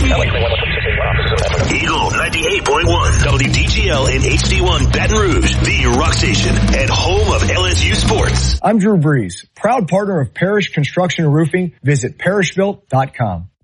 Eagle 98.1, WDGL and HD1 Baton Rouge, the rock station and home of LSU sports. I'm Drew Brees, proud partner of Parrish Construction and Roofing. Visit parrishbuilt.com.